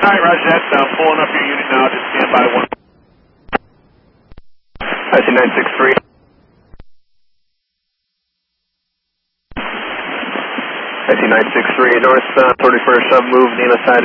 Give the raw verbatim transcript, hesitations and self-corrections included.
Alright, roger that. I'm pulling up your unit now. Just stand by one. I C nine six three. I C nine six three, north uh, thirty-first sub move, Nina side.